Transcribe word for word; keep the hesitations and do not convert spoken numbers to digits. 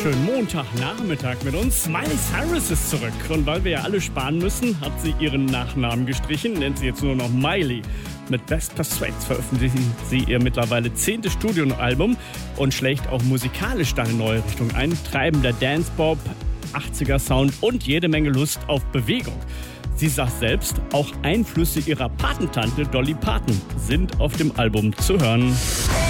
wunderschönen Montagnachmittag mit uns. Miley Cyrus ist zurück. Und weil wir ja alle sparen müssen, hat sie ihren Nachnamen gestrichen, nennt sie jetzt nur noch Miley. Mit Best Persuades veröffentlichen sie ihr mittlerweile zehntes Studioalbum und schlägt auch musikalisch da eine neue Richtung ein. Treibender Dance-Pop, achtziger Sound und jede Menge Lust auf Bewegung. Sie sagt selbst, auch Einflüsse ihrer Patentante Dolly Parton sind auf dem Album zu hören.